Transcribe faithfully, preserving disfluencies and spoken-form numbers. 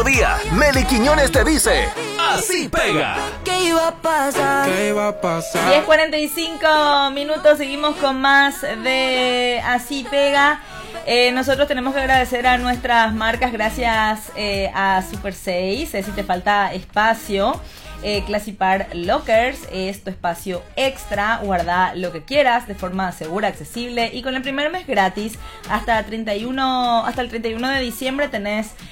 mediodía, Meli Quiñones te dice, así pega. ¿Qué iba a pasar? ¿Qué iba a pasar? diez cuarenta y cinco minutos, seguimos con más de Así Pega. Eh, nosotros tenemos que agradecer a nuestras marcas, gracias eh, a Super seis, eh, si te falta espacio. Eh, Classipar Lockers es tu espacio extra, guarda lo que quieras de forma segura, accesible y con el primer mes gratis hasta, treinta y uno, hasta el treinta y uno de diciembre tenés